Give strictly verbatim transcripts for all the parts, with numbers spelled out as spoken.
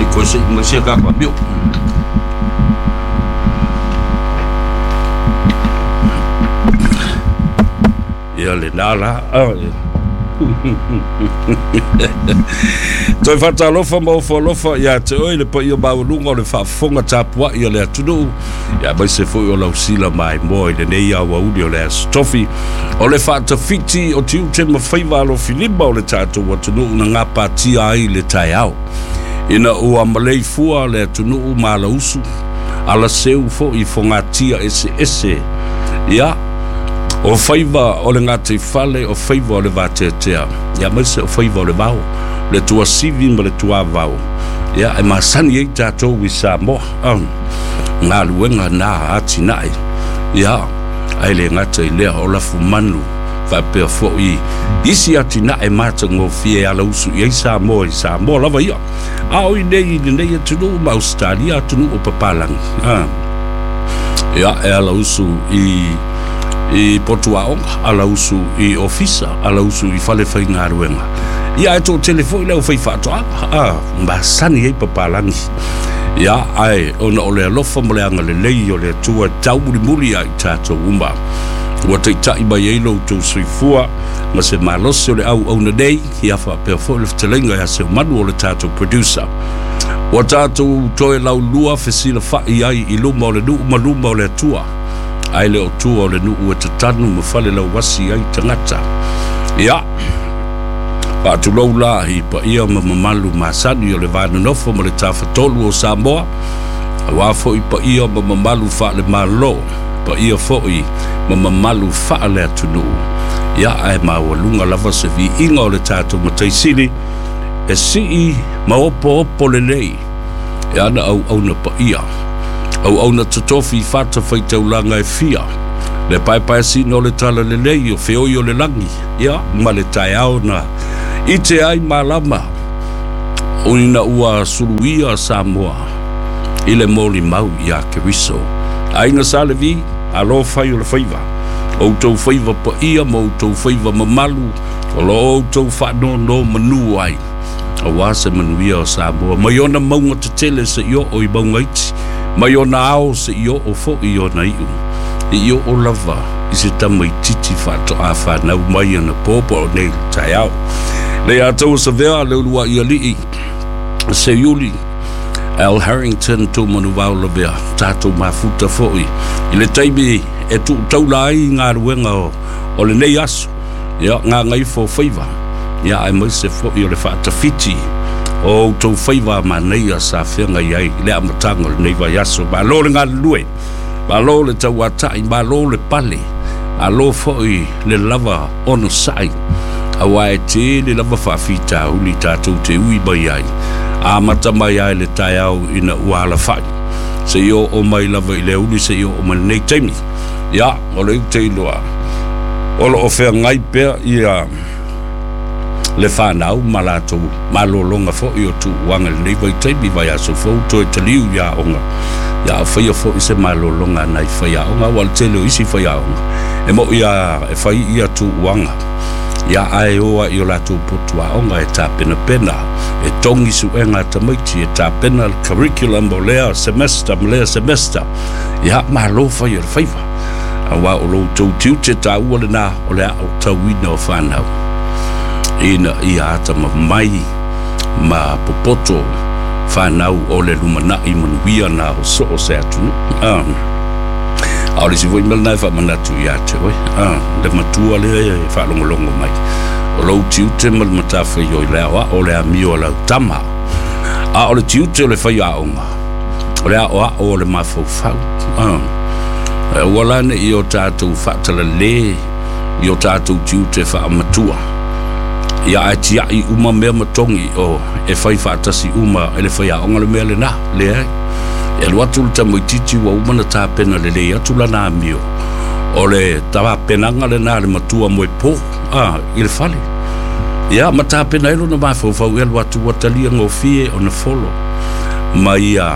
te ko se mo se ka pa bio ya le nala ah toi fata lofa mo fo lofa ya te oi le pa yo ba lunga le fa fonga tapua ya le tudu ya ba se fo yo la usila mai moi le nei ya wa udio le stofi o le fata fiti o tiu te ma faiva lo filiba o le tatu wa tunu na ngapa ti ai le tai au ina o amalei fua le tunu ma la usu ala seu fo i fonga tia ese ese ya o faiva o le ngate fale o faiva o le vatetea ya mese o faiva o le vau le tua sivi ma le tua vau ya e masani e tatou wi Samoa um, ngā luenga nā ati nai ya ai le ngate lea o la fumanu fa pe fo i isi ati nai mata ngo fie ala usu i Samoa i Samoa lava ia a o i nei i nei tunu ma Australia tunu o papalang um, ya e ala usu i i Potuaonga ala usu i ofisa ala usu i fale fai ngā ruenga ia e tō telefoni leo fai whātua ah, mbasani ei papalangi ia ai ona o le alofa mo le anga le lei o le tua tau muri muri ai tātou umba ua teitai mai ei lo tō soifua ma se malose o le au au na nei ki awha pēr fo le ftelenga ia se manu o le tātou producer ua tātou toe lau lua fesila whai ai i luma o le nu maluma o le tua ai le o tua o le nuu e tatanu ma fale lau wasi ai tangata ia pa tu lau la hi pa ia ma mamalu masani o le vana nofo ma le tawhatolu o Samoa wa fo i pa ia ma mamalu fa le malo pa ia fo i ma mamalu fa le atunu ia ai ma walunga lava se vi inga o le tato ma taisili e si i ma opo opo le lei ia na au au na pa ia au au na tatofi fata fai taulanga e fia le pai pai si no le tala le lei o feo i o le langi ia ma le tai au na i te ai malama o ina ua suluia Samoa i le moli mau i a Keriso aina sa le vi alo fai o le faiva o tau faiva pa ia mo tau faiva mamalu o lo o tau fa no no manu ai o wase manuia o Samoa mai ona maunga te tele se io o i maungaiti mai ona ao se io o fo i ona iu i io o lava i se tamai titi fato a whanau mai ana popo o nei tai au le a tau sa vea le ulua i alii se yuli Al Harrington tu manu vau la vea tatou mafuta fo i i le taimi e tu tau lai ngā ruenga o, o le nei aso ia ngā ngai fo faiva ia ai mai se fo i o le whaatawhiti o tau whaiva ma nei a sa whenga iai le amatanga le nei vai aso ma lo le ngā lue ma lo le tau atai ma lo le pale ma lo foi le lava ono sai a wai te le lava whawhita uli tātou te ui mai ai a mata mai ai le tai au ina uala whai se io o mai lava i le uli se io o mai nei taimi ia o le te iloa o lo o whea ngai pēr i a le whanau ma lātou ma lo longa fo i o tu wanga le nei vai taimi vai aso fo to e taliu ia onga ia whaia fo i se ma lo longa nai whaia onga wal te leo isi whaia onga e mo ia e whai ia tu wanga ia ai oa i o lātou potua onga e tā pena pena e tongi su e ngā tamaiti e tā pena curriculum o lea semester ma lea semester ia ma lo whai o whaiva a wā o lo tau tiu te tā ua le nā o lea o tau ina o whanau ina ia ata ma mai ma popoto whanau o le lumana i manuia na o so o se atu um, a ole si voi mel nai wha manatu i ate oi uh, le matua le e whalongolongo mai o lau tiute mal matawhi o i lea o le amio lau tama a ole tiute o le whai aonga o le a o le mafau fau uh, e walane i o tātou whatala le i o tātou tiute wha matua ia e tia i uma mea matongi o e whai whaatasi uma e le whai aonga le mea le na le ai e lua tulu tamu i titi wa umana tā pena le le atu la nā mio o le tawa penanga le nā le matua moe po ah, i le whale ia ma tā pena elo na mafau fau e lua tu watalia ngō fie o na folo ma ia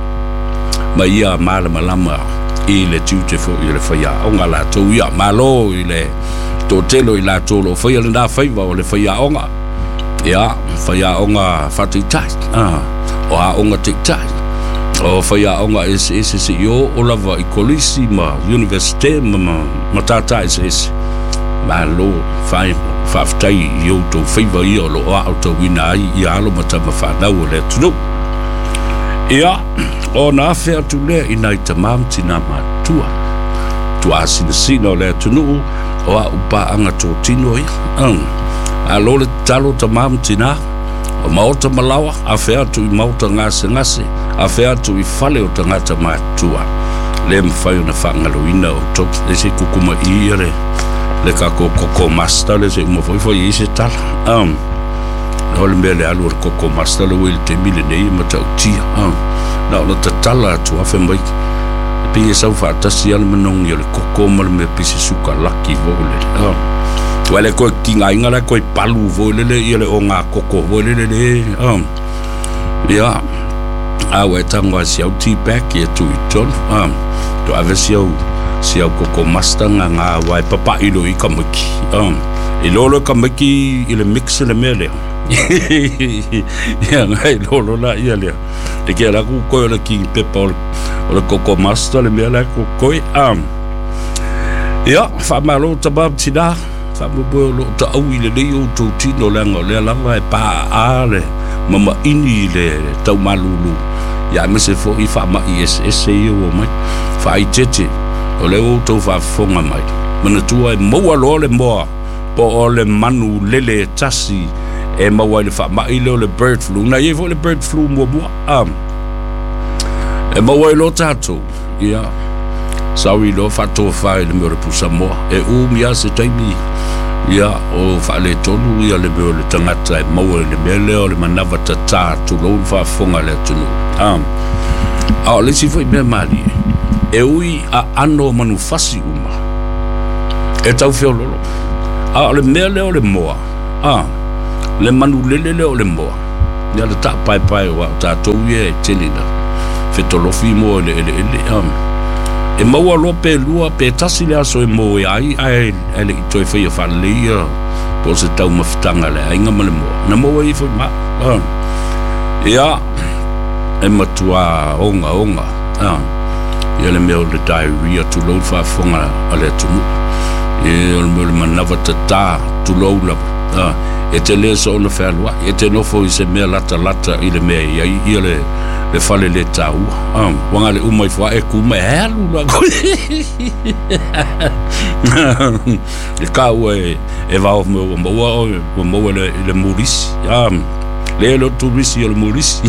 ma ia mala malama i le tiute fo i le whai aonga la tau ia malo i le tō telo i la tōlo whaia le nā whaiva o le whaia onga ia whaia onga whataitai ah, o a onga te tai o fai a onga S S C O o lava i kolisi ma universite ma ma tata S S ma lo fai faftai i o tau whaiva i o lo a o tau wina ai i alo ma tama whanau o le tunu ia o na awhea tu lea i nai tamam tina matua tu a sina sina o le tunu o a upa anga tō tino i a lo le talo tamam tina o maota malawa a whea tu i maota ngase ngase a whea tu i whale o tangata matua le mwhai o na whangaloina o tō le se kukuma i ere le kako koko masta le se uma foi foi ise tal um no le mele alu koko masta le wil te mile nei mata utia um na no tatala tu afa mai pe sa fa tasi al manong yo le koko mal me pisi suka laki vole um wale ko kinga ingala ko palu vole le ile o nga koko vole le um ya awe tangwa sia uti back ye tu iton um to avesio si au koko masta nga nga wai papa ilo i kamaki um ilolo kamaki ile mix le mele ya nga ilolo la ia le te kia la ku koe la ki pepa o le koko masta le mele ku koe um ya fa malo tabab tina fa mo lo ta au ile le o to tino la nga le la vai pa ale mama ini le tau malulu ya me se fo i fa ma I S S e o mai fa i tete o le o tau whafonga mai. Mana tua e maua lo le moa, po o le manu lele tasi e maua le wha mai le o le bird flu. Na ye fo le bird flu mua mua. Um, e maua lo tato, ia. Sawi lo whatoa whae le meo le pusa moa. E u mia se taimi, ia o wha le tonu, ia le meo le tangata e maua le mea leo le manawa ta tātu lo whafonga le tunu. Um, ao le si fo i mea mali e. E ui a ano manufasi uma e tau feo lolo a le mea leo le moa a le manu lele leo le moa ia le ta pai pai wa tātou e tenina fetolofi mo ele ele ele um. e maua lo pe lua pe tasi le aso e mo e ai ai ele i toi whaia whaleia po se tau mawhitanga le ainga ma le moa na moa i fwoi ma um. ia e matua onga onga um. ia le mea o le diarrhea tu lau whafonga a le tunu ia le mea le manawa tata tu lau lava e te lea sa ona whalua e te nofo i se mea lata lata i le mea ia ia le le whale le tāua wanga le umai wha e kuma e halu la koe e ka ua e e vau me o maua o maua le le murisi le lo tu risi o le murisi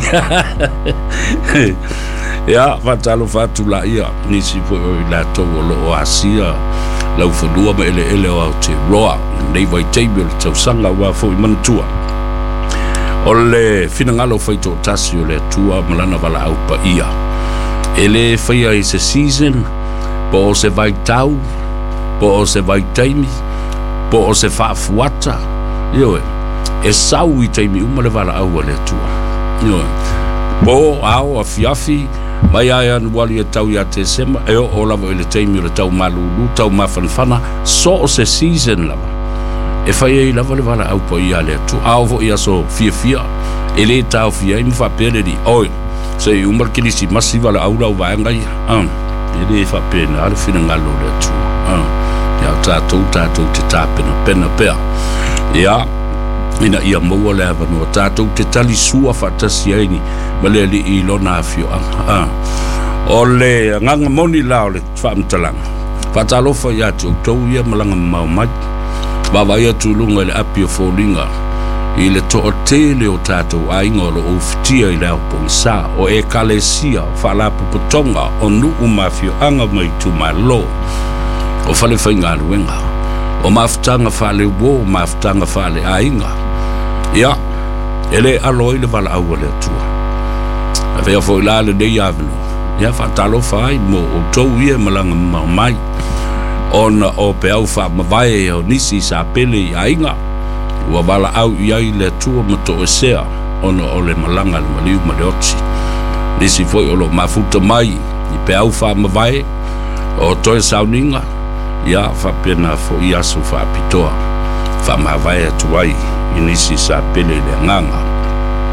ya fatalo fatula ia nisi fo la to lo asia lau fodua ma ele ele o te roa nei vai table tau sanga wa fo mantua ole finangalo faito tasio le tua malana vala au pa ia ele faia is a season po se vai tau po se vai taimi po se fa fuata yo e sau i taimi uma le vala au le tua yo po au afiafi mai ai anu wali e tau ia te sema e o lava ele taimi le tau malulu tau mafanfana so o se season lava e fai e lava le vala au po ia le tu au vo ia so fia fia ele tau fia i mfa pere di oi se i umar kini si masi vala au lau vaenga ia um, ele fa pena ale fina ngalo le tu um, ia tatou tatou te tāpena pena pea ia ina ia maua le ava no tātou te tali sua whatasi aini ma le li i lona afio ah. o le nganga moni lao le whaamtalanga whatalofa ia te outou ia malanga mau mai wawa ia tulunga le api o fōlinga i le toa tele o tātou ainga o lo ofitia i leo pongsa o e kalesia whalapu potonga o nu umafio anga mai tu mai lo o whale whainga aluenga o maftanga whale wo maftanga whale ainga ia ele aloi le vala au le tua a vea foi la le dei avno ia fatalo fai mo o tou ia malanga mai ona o pe au fa mavai o nisi sa pele ainga ua vala au ia le tua mato esea ona o le malanga le maliu maleotsi nisi foi o lo mafuta mai i pe au fa mavai o toi sauninga ia fa pena fo ia so fa pitoa fa mavai atuai inisi sa pele le nganga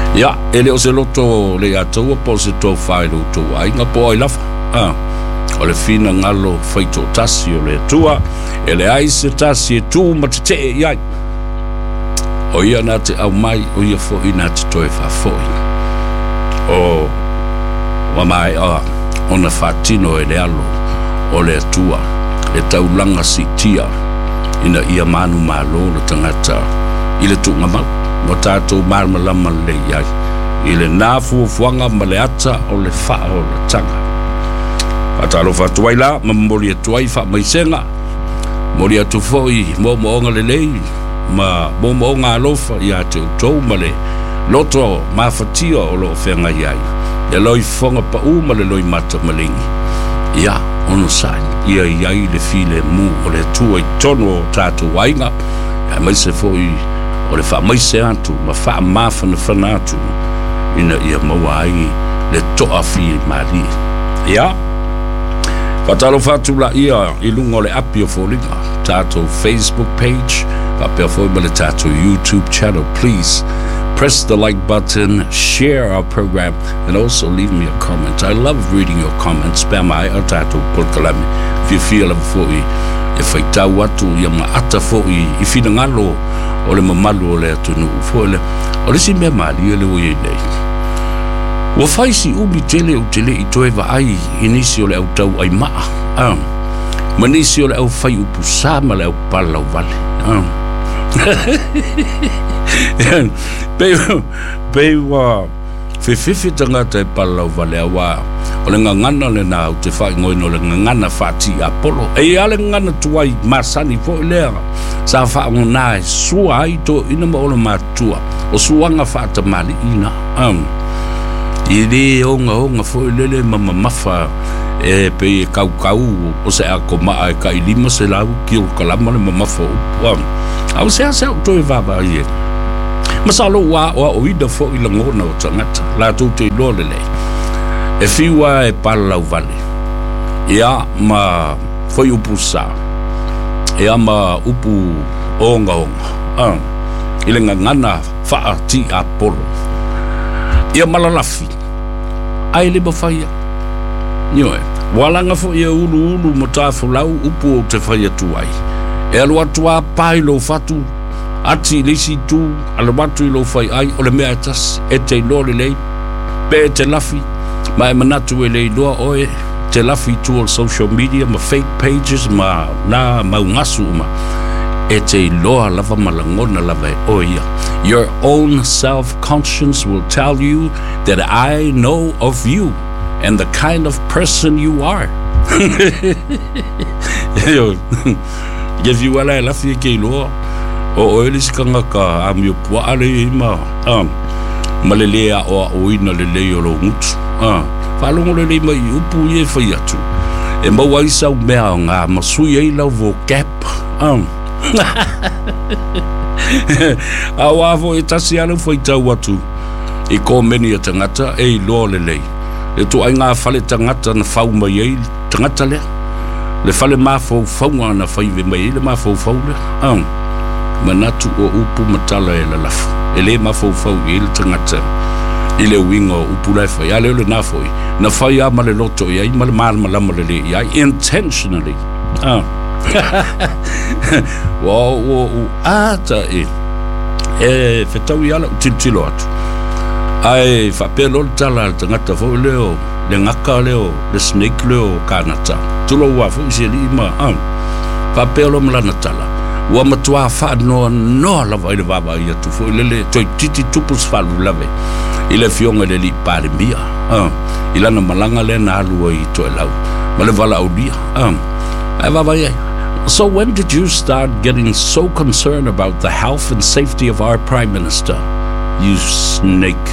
Ya, ele o se loto le atua po se tō whae loto ai ngā po ai lafa. Ah. O le fina ngalo whaito tasi o le atua, ele ai se tasi e tū ma te te e iai. O ia nā te au mai, o ia fo i nā te toi whafoi. O wa mai a, o na whatino e le alo, o le atua, le taulanga si tia, ina ia manu malo le tangata, i le tunga mau. Mo tātou marmalama le iai i le nāfuafuanga ma le ata o le wha o le tanga. Patalo whatuai la, ma mori atuai wha maisenga, mori atu fōi mō moonga le lei, ma mō moonga alofa i a te utou ma le loto mawhatia o lo whenga iai. Le loi whonga pa u ma le loi mata malingi. Ia, ono sai, ia iai le file mu o le tua i tono o tātou wainga, ia maise fōi o le wha maise atu, ma wha mawhana whana atu, ina ia maua ai le toa fi mari. Ia, whatalo whatula ia i lunga o le api o fōringa, tātou Facebook page, whapea fōi ma le tātou YouTube channel, please press the like button, share our program, and also leave me a comment. I love reading your comments, pēr mai o tātou polkalami, if you feel them fōi, e whaitau atu, ia maata fōi, i whina ngalo, o le mamalu o le atunu fo le o le si mea mali o le oi nei ua fai si umi tele o tele i toe va ai inisi o le au tau ai maa ah. manisi o le au fai upu sa ma le au pala o vale ah. pe pe wa fefefe tangata e pala o vale awa o le ngangana le na o te whai ngoi no le ngangana whati Apollo e ale ngangana tuai masani fo lea sa wha ngona e sua ai to ina ma ola matua o suanga whata mali ina um. I re onga onga fo lele mama mafa e pe e kau kau o se ako maa e ka i lima se lau ki o kalama le mama fo um. au se a se au to e vava i e masalo wa o o ida fo i langona o tangata la tu te lole le e fiwa e pala vale ia ma foi upu sa ia ma upu onga onga ah ile ngana fa ti Apollo ia malalafi ai le bafaya nyoe wala nga fo ia ulu ulu motafu lau upu te faya tuai e alu atua pai lo fatu ati lisi tu alu batu lo fai ai o le mea tas e te lole lei pe te lafi ma e manatu e lei loa oe te lafi tu o social media ma fake pages ma na maungasu ma e te loa lava malangona lava e oia. Your own self-conscience will tell you that I know of you and the kind of person you are. Give you ala lafi ke loa o oe lisi kanga ka amio pua ale ima malelea o oina lelei o lo ngutu whalongo lelei mai upu ie whai atu e mau aisa u mea o ngā masui ei lau vo gap a wafo e tasi anu whai tau atu i ko meni a tangata e loa lelei e tu ai ngā whale tangata na whau mai ei tangata lea le whale mafau whaunga na whaive mai le mafau whau lea manatu o upu matala e la lafu e le mafau whau i le tangata i le winga o upu lai whai a leo le na whai na whai a male loto i ai male male malama le le i ai intentionally ah wa o ata e e whetau i ala utilitilo atu ai whapelo le tala le tangata whau leo le ngaka leo le snake leo kanata tulo ua whau isi li ima whapelo malana tala ua matua wha noa noa lava i le vava i atu fo i lele toi titi tupus whalu lave i le fionga le li pare mia i lana malanga le na alua i toi lau ma le vala au lia ai vava i ai. So when did you start getting so concerned about the health and safety of our Prime Minister? You snake.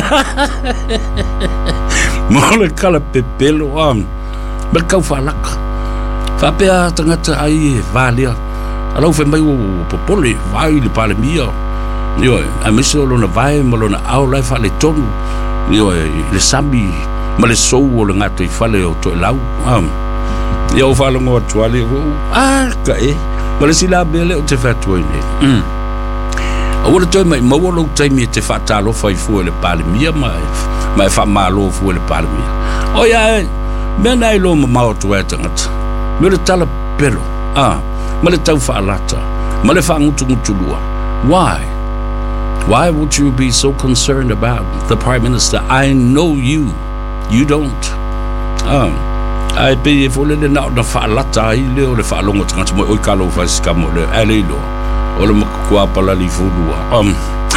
Mole kala pepelo am. Berkau falak. Fapea tangata ai valia. Alau fe mai o popole vai le pale mia. Yo, a miso lo na vai malo na au lai fa le tonu. Yo, le sambi ma le sou o le ngata i fale o to lau. Am. Yo falo ngo tuale ah ka e. Ma le sila bele o te fatua ni. Ora toi mai mau lo tai mi te fatalo fai fu le palmia mai mai fa malo fu le palmia. O ya me nai lo ma o tu etangat. Me le tala pelo. Ah, ma le tau fa lata. Ma le fa ngutu ngutu lua. Why? Why would you be so concerned about the Prime Minister? I know you. You don't. Um, I be if only na na fa lata i le o le fa longo tanga mo o kalo fa skamo le ale lo. O le makua pala li fudua. Um.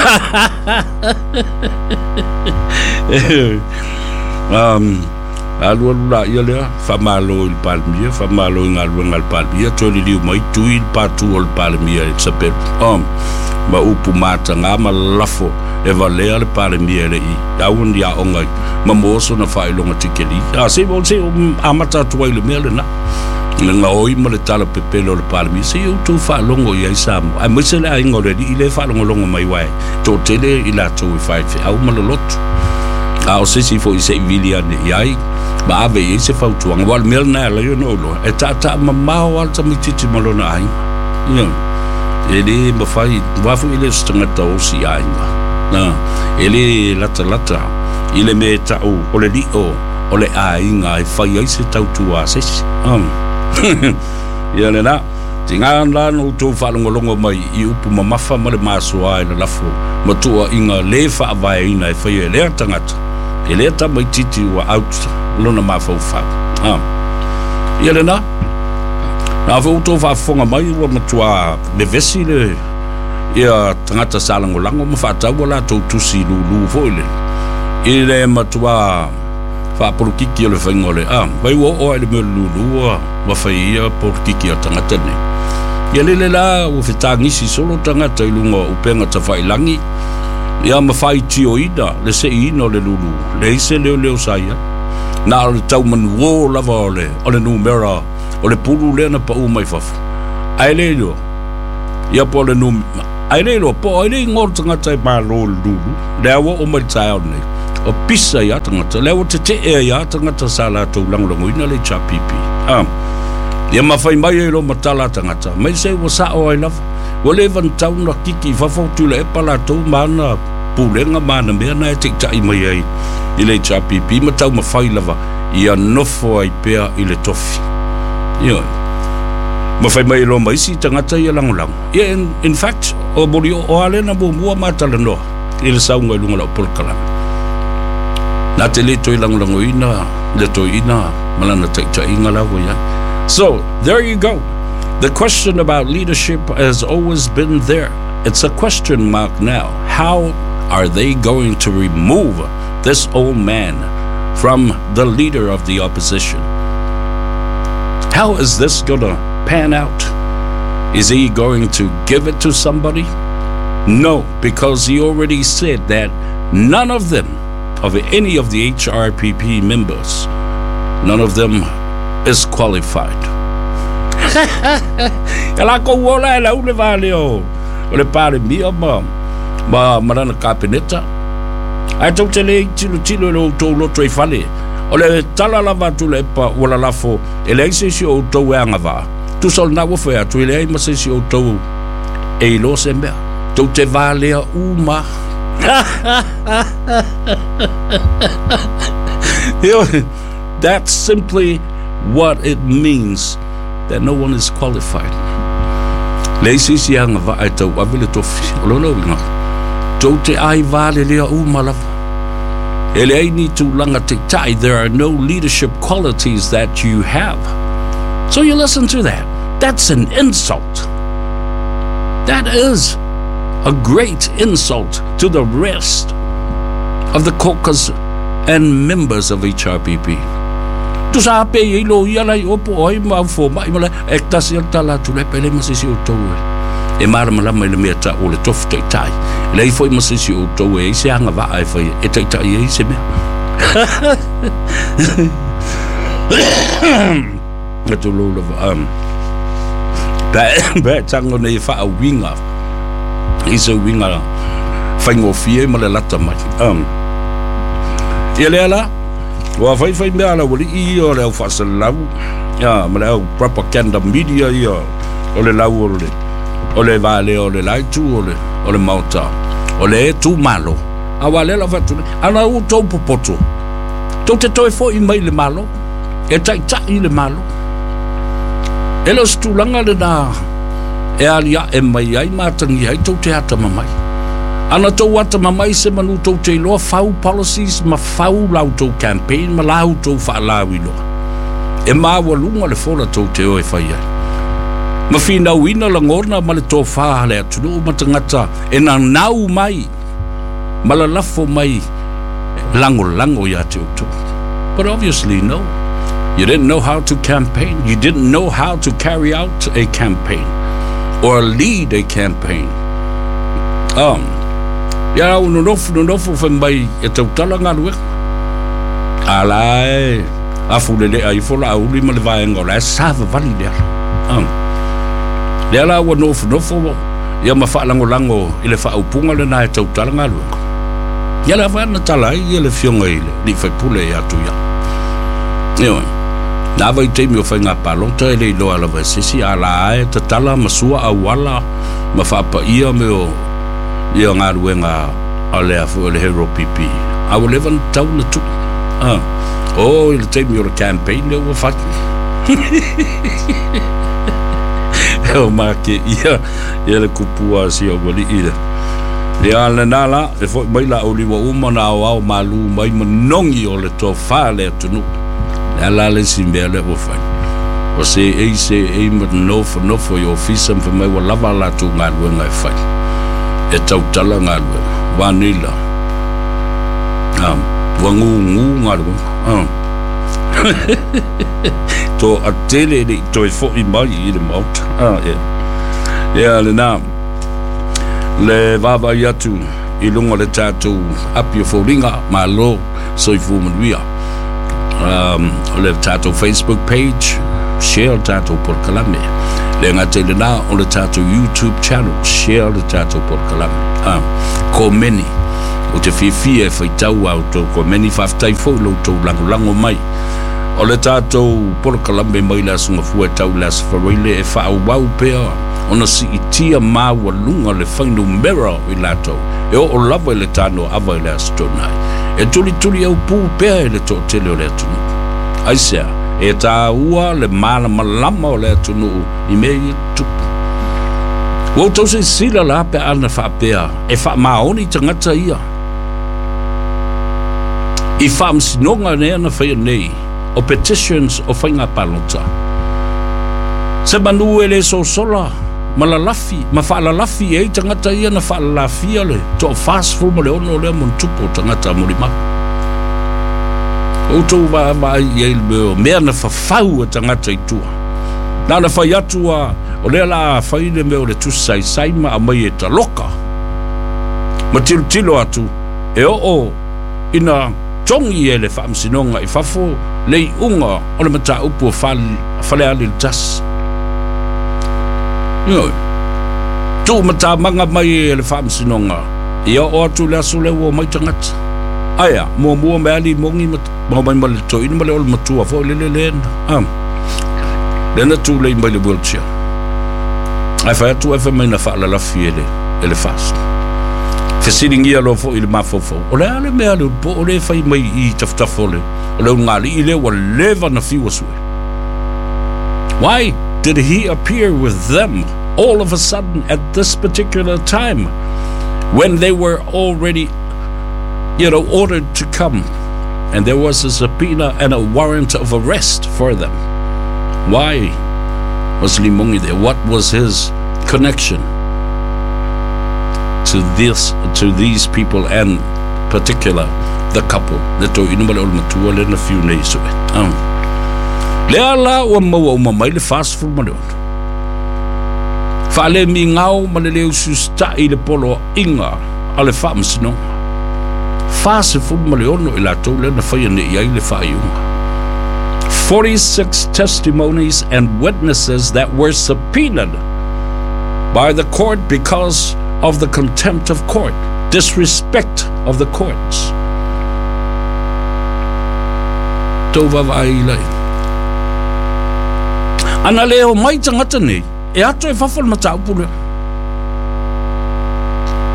um. Alua lula ia lea, whamalo il palmia, whamalo i ngalua ngal palmia, tōli liu mai tui il pātu o il palmia i saperu. Um. Ma upu mata ngā ma lafo e valea le palmia le i. Aun dia ongai, ma moso na whailonga tikeli. Ah, se mo se amata tuai le mea le na. Nga oi ma le tala pepelo le palmi se eu tu fa longo ia isamo ai mo se la ingo le i le fa longo longo mai wai to tele i la to fa fa au ma lo lot a o se si fo i se vilia ne ai ba ave i se fa tu wal mel na la yo no lo e ta ta ma ma wal ta mi titi mo lo na ai yo ele ma fai va fu ile stanga ta o si ai na ele lata lata ile me ta o o le di o o le ai nga fa i se tau tu a se um ia le na tinga la no tu fa longo longo mai i upu mamafa ma le maso ai na lafo ma tu inga le fa vai ina fa ia le tangata e le ta mai titi wa out lona ma fa fa ah ia le na na fa tu fa fonga mai wa ma tu a le vesi le ia tangata salango lango ma fa ta wala tu tu si lu lu fo le ile ma tu a fa por kiki le fingole ah vai wo o le lulu wa fa ia por kiki tangata ne ia le la o fitangi si solo tangata ilunga upenga ta fai langi ia ma fai tio ida le se ino le lulu le se le le saia na le tau man wo la vole o le numera o le pulu le na pa u mai fa ai le yo ia po le num ai le lo po ai le ngor tangata pa lo lulu le wo o mai tsai ne o pisa ya tangata lewo te te e ya tangata sala to langlango ina le cha pipi ah ia ma fai mai lo matala tangata mai se wo sa o I love wo le van tau na kiki fa fo tu le pala to mana pulenga mana me na te tai mai ai ile cha pipi ma tau ma fai lava ia no fo ai pea ile tofi ia ma fai mai lo mai si tangata ia langlango ia in, in fact o borio o ale na bo mua matala no ile sa unga lunga la polkala na te le toi lango ina le toi ina malana te ta inga lawo ya. So there you go. The question about leadership has always been there. It's a question mark now. How are they going to remove this old man from the leader of the opposition? How is this gonna pan out? Is he going to give it to somebody? No, because he already said that none of them of any of the H R P P members, none of them is qualified. Ela ko wala ela ule vale o ole pare mia ma ma marana kapineta ai tau tele tilo tilo lo to lo trei fale ole tala lava tu le pa wala lafo ele se si o to anga va tu sol na wo fa tu ele ma se si o to e lo sembe to te vale uma that's simply what it means, that no one is qualified. Leisi si anga va ai tau avile tofi lolo winga to te ai vale lea umalafa ele ai ni tu langa te tai. There are no leadership qualities that you have, so you listen to that. That's an insult. That is a great insult to the rest of the caucus and members of H R P P. Tu sa pe ilo ia lai opo oi ma fo mai mala ekta sil tala tu le pele ma sisi o to e mar mala mai le meta o le tof te tai le foi ma sisi o to e se anga va ai foi e te tai e se me na tu lo um ba ba tango nei fa a winga is a winga fango fie ma le lata mai um ele ala wa fai fai me ala wali I o le fa salau ya ma le propaganda media ya o le lau o le o le vale o le lai tu o le o le mauta o le tu malo a wale la fatu ana u tau popoto tau te toi fo i mai le malo e tai tai le malo e lo stulanga le na e alia e mai ai matangi ai tau te ata mamai ana tau ata mamai se manu tau te loa fau policies ma fau lau tau campaign ma lau tau fa lawi loa e mawa lunga le fola tau te oe fai ai ma fina wina la ngorna ma le tō wha le atunu ma tangata e na nau mai ma la lafo mai lango lango ya te utu. But obviously no, you didn't know how to campaign, you didn't know how to carry out a campaign or lead a campaign. Um, ya uno nofu no nofu fa mai e tau tala ngā lue alai a fulele ai fola a uli ma le vaenga o la sava vali lea um, lea la ua nofu nofu ia ma wha lango lango i le wha upunga le na e tau tala ngā lue ia la vana tala ai ia le fionga i le li fai pule i atu ia ioi na vai teimi o whai ngā palota e le iloa la vai sisi a la ae ta tala masua a wala ma wha pa ia me o ia ngā ruenga a lea fu le hero pipi a wa levan tau na tu ah oh il teimi o le campaign le ua whaki o make ia ia le kupua si o wali ila ia le nala e fo mai la oli wa uma na o malu mai manongi o le to fa le tunu la le simbe le o fa o se e se e ma no fo no fo yo fisam fa mai wa lava la tu ngal we ngai fa e tau tala ngal we vanilla um wangu ngu ngal we um to atele de to fo i mai i le mot ah yeah yeah le na le vava yatu i lunga le tatu apio fo ringa malo so i fu manuia um le tatu Facebook page share tatu por kalame le ngate le na o le tatu YouTube channel share le tatu por kalame ah ko meni o te fifi e fai tau au to ko meni faftai fo lo to lango lango mai o le tātou polo kalambe mai la sunga fua tau las faroile e wha au wau pea ona si itia maua lunga le whainu mera i lato e o o lava i le tāno awa i le astonai e tuli tuli au pū pea i le tō tele o le atunu aisea e tā ua le mana malama o le atunu i mei i tupu wau tau se sila la pe ana wha pea e wha maoni tangata ia i wha msinonga nea na whaia nei o petitions o whainga palota. Se manu e le so sola, ma la lafi, ma wha la lafi e tangata ia na wha la lafi ale, to fast full mo le ono le mon tupo tangata morima. O tau wa wa i e le mea na whawhau a tangata i tua. Nā na whai atua, o le la whaile me o le tusai saima a mai e ta loka. Ma tilo tilo atu, e o o ina tongi e le whaamsinonga i whafo lei unga o le mata upu whale ali tas. Ioi. Tu mata manga mai e le whaamsinonga i o atu le asu le ua mai tangata. Aia, mua mua me ali mongi ma mai ma le to ina ma le ol matua fo le le lena. Am. Lena tu le mai le wheelchair. Ai whai atu e wha mai na wha la lafi e le, e le fast. Fesiringia lo fo il mafofo o le ale mea le po o le fai mai i taftafole o le ngali i le wa leva na fiwa sue. Why did he appear with them all of a sudden at this particular time when they were already, you know, ordered to come and there was a subpoena and a warrant of arrest for them? Why was Limongi there? What was his connection to this, to these people, and particular the couple that to inumale ol matua le na fiu nei so um le ala o mo o mai le fast food mo fa le mi ngau ma le leu susta i le polo inga ale fams no fast food mo le ono ila to le na fa nei ai le fa yu forty-six testimonies and witnesses that were subpoenaed by the court because of the contempt of court, disrespect of the courts. Tova vai lai. Ana leo mai tangata nei, e ato e whawhal matau pule.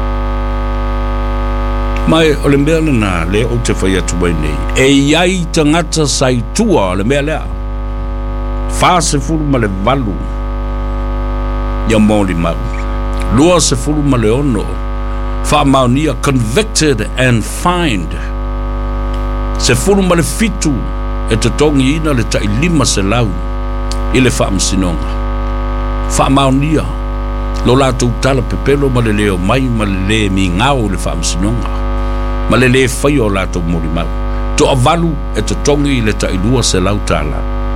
Mai o le mea na le o te whai atu mai nei. E iai tangata sai tua o le mea lea. Wha se furu ma le valu. Ia mauri mau. Lua se furu ma le ono. Wha maunia convicted and fined. Se furu ma le fitu. E te tongi ina le tai lima se lau. I le wha msinonga. Wha maunia. Lo la tu tala pepelo ma le leo mai ma le le mi ngau le wha msinonga. Ma le le whai o la tu mori mau. To avalu e te tongi i le tai lua se lau tala.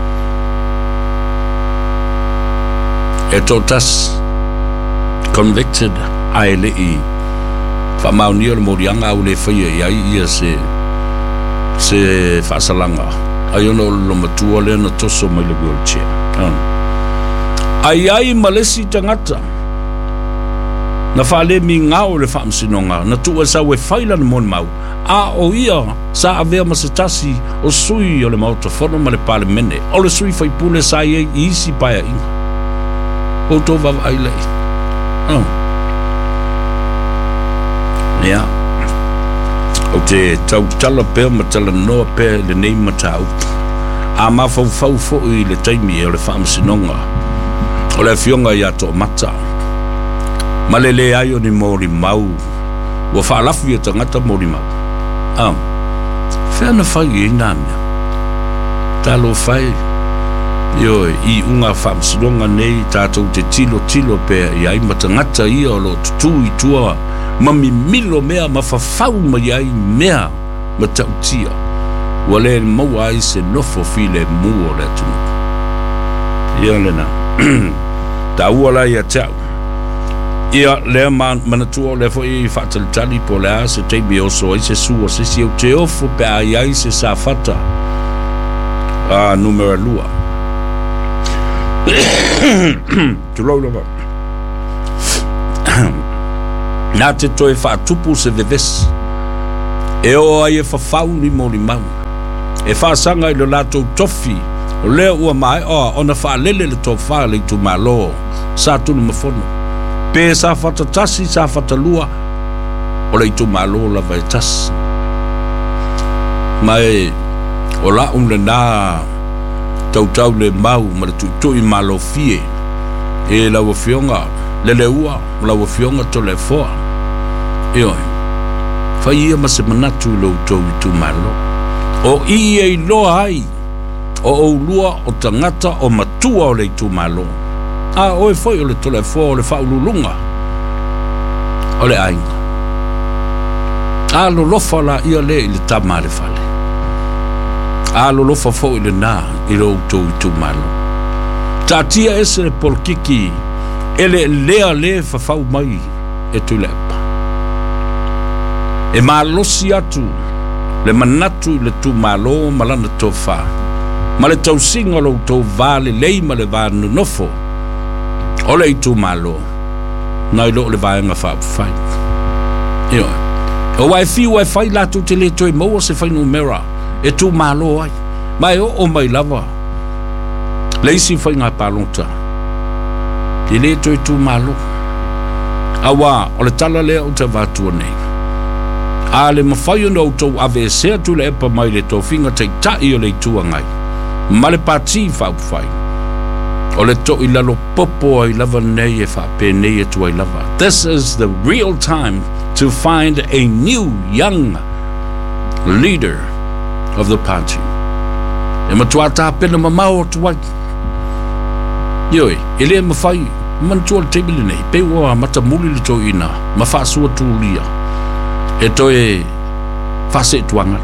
E to tas convicted ai le i wha maunia le morianga au le whai e ai ia se se whaasalanga. Ai ono lo matua le na toso mai le wheelchair. Ai ai malesi tangata. Na whale mi ngao le whaamsinonga. Na tua sa we whaila na mon mau. A o ia sa avea masatasi o sui o le mauta whono ma le pale mene. O le sui whaipule sa iei i isi paia inga. O tō wawa ai lei. Oh. Nea. O te tau tala pēr ma tala noa pēr le nei matau. A ma fau fau fo i le taimi e o le whaamsinonga. O le fionga i ato mata. Ma le le ai o ni mori mau. Wa whaalafu i tangata mori mau. Ah. Whea na whai i nāmia. Talo whai. Yo, i unga whaamsinonga nei tātou te tilo tilo pēr i ai matangata i o lo tutu i tua. Mami milo mea ma whawhau ma iai mea ma tautia. Wa le mau ai se nofo file mua le tunu. Ia lena. Ta ua la ia tau. Ia lea manatua le fo i whaatalitali po lea se teimi oso ai se sua se si au te ofo pe ai ai se sa fata. A numera lua. Tulau lava. Nā te toi whaatupu se vevesi. E o ai e whawhau ni mori mau. E whaasanga i lo lātou tofi. O lea ua mai o ona whaalele le tō whaale i tu malo. Sa tunu mafono. Pē sa whatatasi sa whatalua. O le i tu malo la vai tasi. Mai o la un le nā tau tau le mau ma le tu tu i malo fie. E la ua fionga. Le le ua la ua fionga to le foa. Ioi, whai ia ma se manatu lo tau i tu malo. O i e loa ai, o o lua o tangata o matua o le tu malo. A o e whai o le tole fo o le whaululunga. O le ainga. A lo lofa la ia le i le tama le whale. A lo lofa fo i le nā i lo tau i tu malo. Ta tia ese le polkiki, ele lea le whawhau mai e tu le apa. E malosi atu, le manatu le tu malo malana tofa. Ma le tau singa lo tau vale lei ma le vānu nofo. O le i tu malo, nai lo le vāenga whaapu whai. Io, o wai fi wai whai latu te le toi maua se whai numera, e tu malo ai. Mai o o mai lava. Leisi whai ngā pālonta. Te le toi tu malo. Awa, o le tala lea o te vātua nei. A le mawhai no tau ave sea tu le epa mai le tau finga te tai o le tua ngai. Ma le pāti whaupu whai. O le to i lalo popo ai lava nei e whape nei e tu ai lava. This is the real time to find a new young leader of the party. E matua tā pena mamau o tuai. Ioi, e le mawhai, mantua le teibili nei, pe ua mata muli le to ina, ma whaasua tu lia. E toe whase tuanga.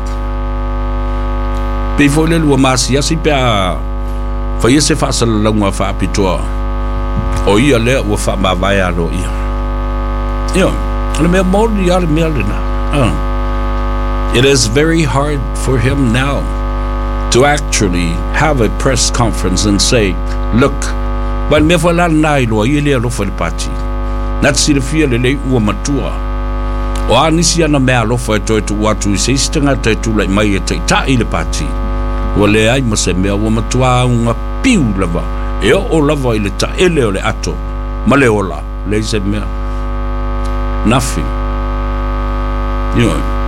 Pe foi le lua masi asi pe a whai ese whaasala launga whaapitoa. O ia lea ua whaamawai alo ia. Ioi, le mea mori ale mea lena. It is very hard for him now to actually have a press conference and say, look, Wan me fa la nai lo i le lo fa le pati. Nat si le fia le le ua matua. O anisi ana me alo fa to to watu se stanga te tu le mai te ta i le pati. O le ai ma se me ua matua unga piu lava. E o lava i le ta ele o le ato. Ma le ola, le se me. Nothing. You know,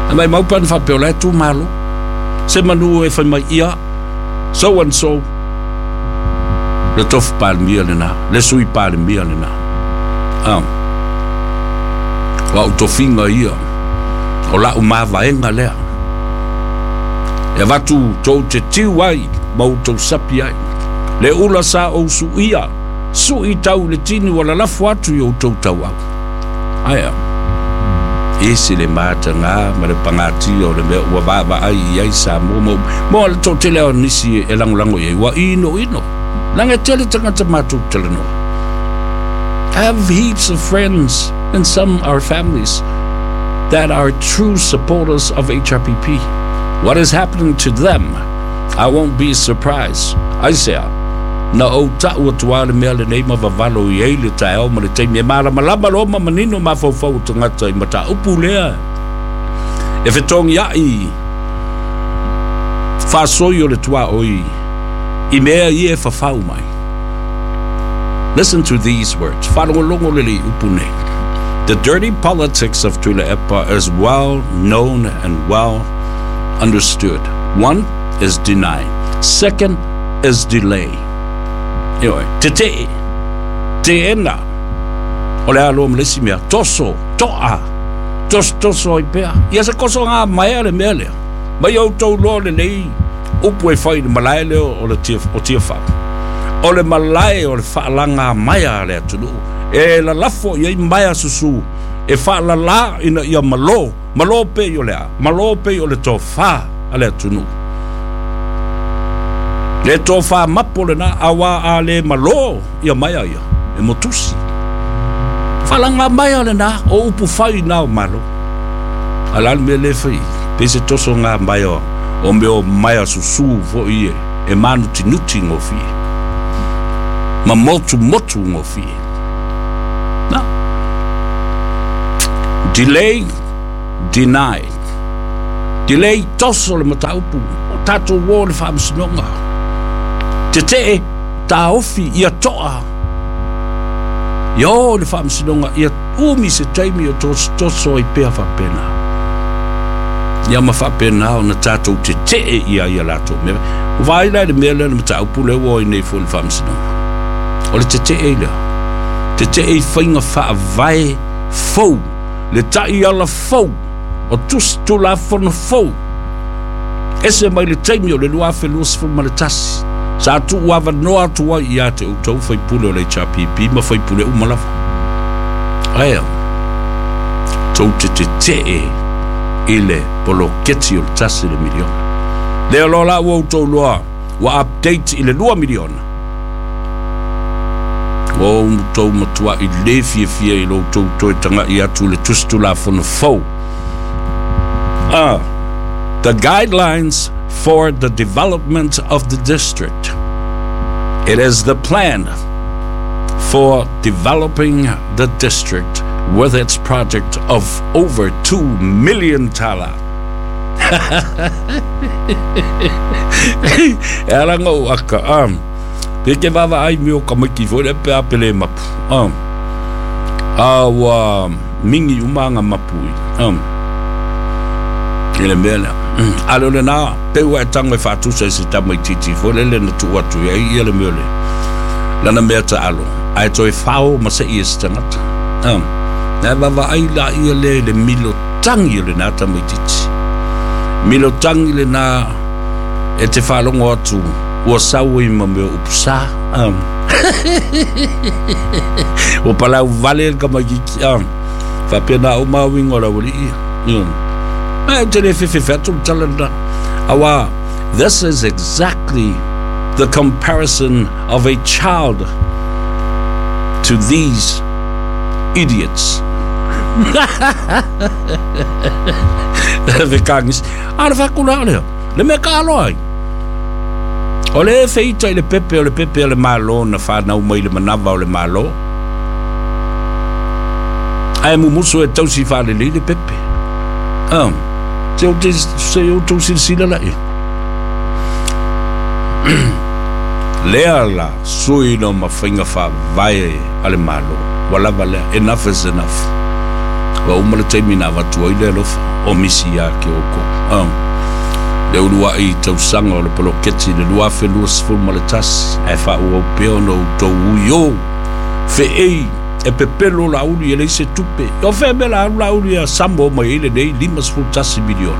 Mai mau pan fa pe le tu malo. Se manu e fa mai ia. So and so. Le tof palmia le na. Le sui palmia le na. Ah. Wa utofinga ia. O la uma vaenga lea. E watu tau te tiu ai. Mau tau sapi ai. Le ula sa o su ia. Su i tau le tini wala lafu atu i o tau tau au. Aia. Ese le mata ngā, ma le pangati o le mea ua vava ai i ai sa mo mo. Mo le tau tele o nisi e lango lango i wa ino ino. Langa tele tangata matu tele no. I have heaps of friends, and some are families, that are true supporters of H R P P. What is happening to them, I won't be surprised. I say, na o ta'ua tuale mea le nei mavavalo i eile tae o ma le teimi e mara malama lo ma manino ma faufau tangata i mata upu lea. E whetongi ai, whasoi o le tua oi, i mea i e whafau mai. Listen to these words. Whanongo lili upu nei. The dirty politics of Tula Epa is well known and well understood. One is deny. Second is delay. Anyway, te te, te ena, o le alo mlesi mea, toso, toa, tos toso i pea. Ia se koso ngā mai ale mea lea. Mai au tau loa le nei, upu e whai le malai leo o le tia, o tia wha. O le malai o le whaalanga mai ale atunu. E la lafo i mai susu, e whaalala ina ia malo, malo pe i o lea, malo pe i o le tō wha ale atunu. Le tō wha mapo le na awa a le malo ia maia ia, e motusi. Whalanga maia le na o upu whai na o malo. Alani me le whai, pese toso ngā maia o meo maia susu fo i e, e manu tinuti ngofi. Ma motu motu ngofi. Na. Delay, deny. Delay toso le mataupu, o tato wō le whamsinonga. Te te ta ofi ia toa. Yo le whamsinonga ia umi se taimi o tos toso i pea whapena. Ia ma whapena o na tātou te te ia ia lato. Vai lai le mea le na mataupu le wo i nei fo le whamsinonga. O le te te e lea. Te te e whainga whaavai fau. Le tai ala fau. O tus tu la whana fau. Ese mai le taimi o le lua whelus fu ma le tasi. Sa tu wava noa tua i ate o tau whai pule o le H R P P ma whai pule umalawa. Aia. Tau te te te e i le polo keti o le tasi le miliona. Lea lola ua tau loa wa update i le lua miliona. O tau matua i le fia fia i lo tau toi tanga i atu le tustu la whana fau. Ah, the guidelines for the development of the district. It is the plan for developing the district with its project of over two million tala. Erango aka am. Peke vava ai mio kamiki fo le pe apele mapu. Um. Awa mingi umanga mapui. Um. Ele mele. Alo le na pe wa tango e fatu se se tamai titi fo le le tu watu ya ele mele. Lana meta alo. Ai toi fao ma se is tangata. Um. Na vava ai la ile le milo tangi le na tamai titi. Milo tangi le na e te falongo atu. Ua sau i ma mea upsa. Um. O palau vale ka magiki. Um. Whapena o mawingo la wali i. Um. Awa, this is exactly the comparison of a child to these idiots. Vekangis, ara fakula leo. Le me kaloi. O le feita le pepe o le pepe o le malo na fa na umai le manava o le malo. Ai mumuso e tausi fa le le pepe. Um. Se o te se o tu silsila la e. Lea la sui no ma whainga wha vai ale malo. Wala wale, enough is enough. wa umale taimi na watu ile lofa o misi yake oko um le ulua i tausanga o le poloketi le lua fe lua sifuru maletasi e fa ua upeo no utou uyo fe ei e pepelo la uli e leise tupe o fe me la la uli a sambo mai ile nei lima sifuru tasi milion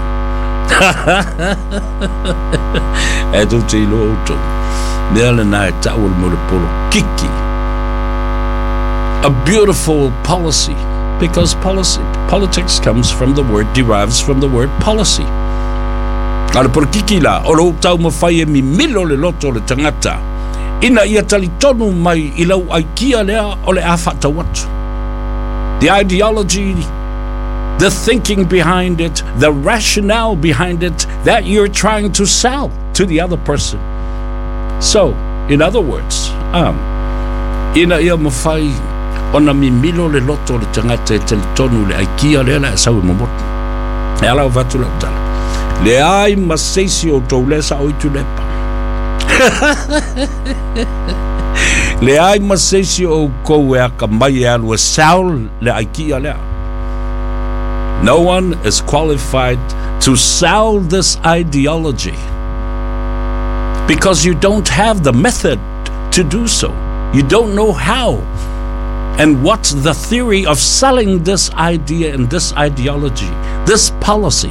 e tu te ilo uto nele na e tau le mo le polo kiki a beautiful policy because policy politics comes from the word derives from the word policy. Ala por kikila o lo tau mawhai e mi milo le loto le tangata ina ia tali tonu mai i lau aikia lea o le awhata watu. The ideology, the thinking behind it, the rationale behind it that you're trying to sell to the other person. So, in other words, um, ina ia mawhai ona mi milo le loto le tangata e tali tonu le aikia lea la e sau momotu. E ala o vatu lau tala. Le ai maseisi o tau lesa o itu lepa. Le ai maseisi o kou e aka mai e alu e saul le aikia lea. No one is qualified to sell this ideology because you don't have the method to do so. You don't know how. And what's the theory of selling this idea and this ideology, this policy?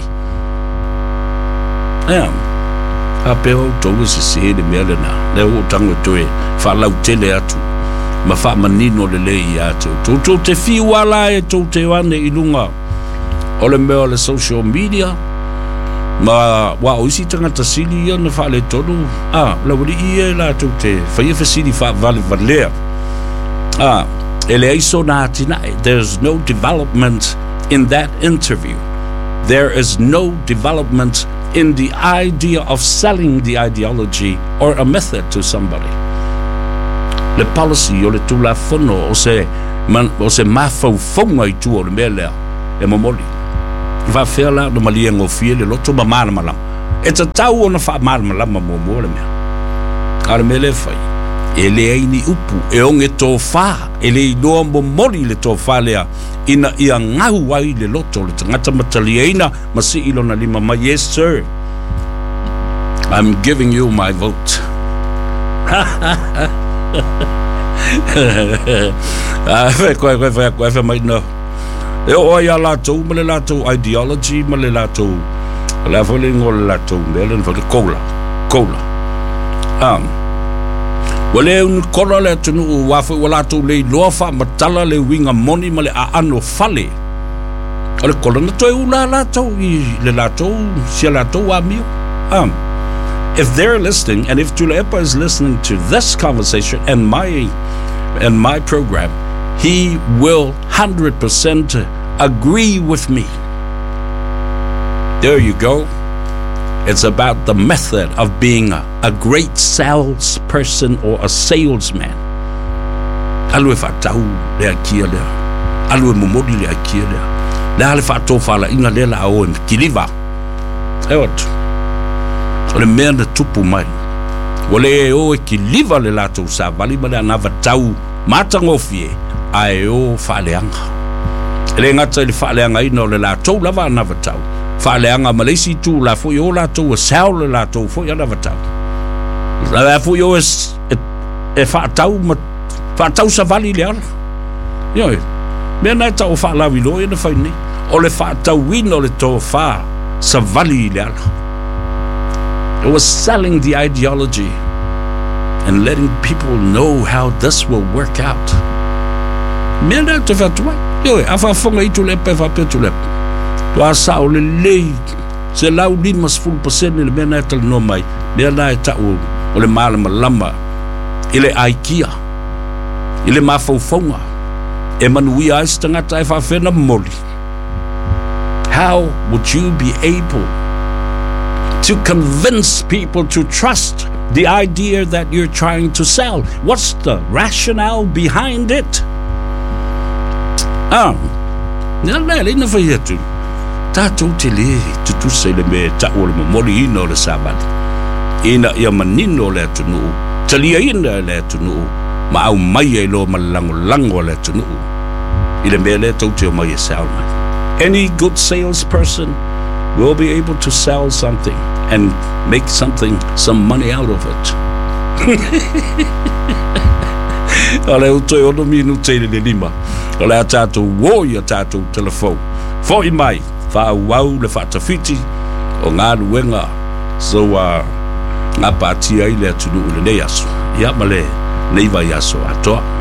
Yeah. A peo tau se se de mele na. Le o tango toe fa lau tele atu. Ma fa manino le le atu. Tu tu te fi wala e tu te wane ilunga. O le meo le social media. Ma wa o isi tanga tasili ya na fa le tonu. Ah, la wali ie la tu te fa ye fa sili fa vale valea. Ah, ele aiso na tina. There's no development in that interview. There is no development in the idea of selling the ideology or a method to somebody. Le policy o le tula fono o se man o se mafau fonga I tu o le mele e momoli. Va fela no malia ngofie le loto ba mala malam. E ta tau ona fa mala malam mo mo le mea. Ala mele fai. Ele ai ni upu e onge to fa ele no momoli le to fa lea ina ia ngau wai le loto le tangata mataliaina masi ilona lima ma yes sir I'm giving you my vote. Ah fe ko ko fe ko fe mai no e o ia la to mele la to ideology mele la to la voling o la to mele for cola cola um wale un kola le tunu wa fo wala to le lofa matala le winga moni male a ano fale ale kola na to ula la to le la to si la to wa mi um if they're listening and if Tulepa is listening to this conversation and my and my program, he will one hundred percent agree with me. There you go. It's about the method of being a, a great salesperson or a salesman. Alwe fatau le akia le. Alwe momodi le akia le. Le ale fatou fala ina le la o kiliva. Eot. Ole mea na tupu mai. Wale e o e kiliva le latou sa vali ma le ana vatau matangofie a e o faaleanga. Ele ngata le faaleanga ina o le latou lava ana vatau. Faaleanga malesi tu la fo yo la to sao le la to fo ya la vatau la fo yo es e fa tau ma fa tau sa vali le ala yo me na ta o fa la vilo e na fa ni o le fa tau wino le to fa sa vali le ala. It was selling the ideology and letting people know how this will work out. Me na te fa tu yo a fa fonga I tu le pe fa pe tu le Tua sao le lei se lau lima sfulu pasene le mena etal no mai le ala e tau o le malama lama ile aikia ile mafaufonga e manui ais tangata e whawhena moli. How would you be able to convince people to trust the idea that you're trying to sell? What's the rationale behind it? Ah, nala le na fayetu. Tatou te le tutu se le me ta o le moli ino le sabali ina ia manino le tunu talia ina le tunu ma au mai e lo malango lango le tunu ile me le tau te mai e sao mai Any good salesperson will be able to sell something and make something, some money out of it. Ale uto ono minute le lima. Ale atato wo ya tato telefone. Fo i mai fa wau le fatafiti o ngā luenga so uh, ngā pātia i le atunu le nei aso. Ia male nei vai aso atoa.